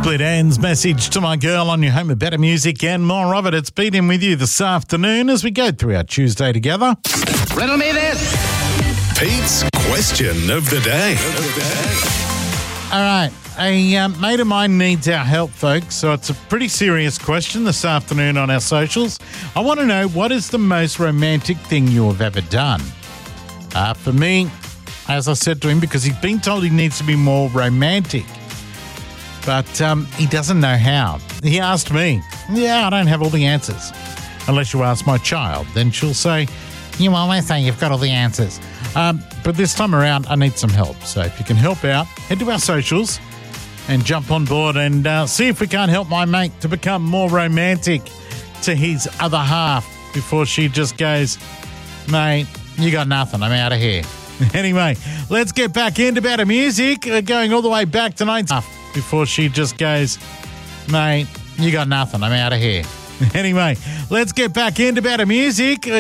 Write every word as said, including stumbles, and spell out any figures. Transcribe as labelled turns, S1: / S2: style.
S1: Split Ends, Message to My Girl on your home of better music and more of it. It's Pete in with you this afternoon as we go through our Tuesday together.
S2: Riddle me this.
S3: Pete's question of the day.
S1: All right, a um, mate of mine needs our help, folks, so it's a pretty serious question this afternoon on our socials. I want to know, what is the most romantic thing you have ever done? Uh, for me, as I said to him, because he's been told he needs to be more romantic, but um, he doesn't know how. He asked me. Yeah, I don't have all the answers. Unless you ask my child, then she'll say, you always say you've got all the answers. Um, but this time around, I need some help. So if you can help out, head to our socials and jump on board and uh, see if we can't help my mate to become more romantic to his other half before she just goes, mate, you got nothing. I'm out of here. Anyway, let's get back into better music. We're going all the way back to nineteen before she just goes, mate, you got nothing. I'm out of here. Anyway, let's get back into better music.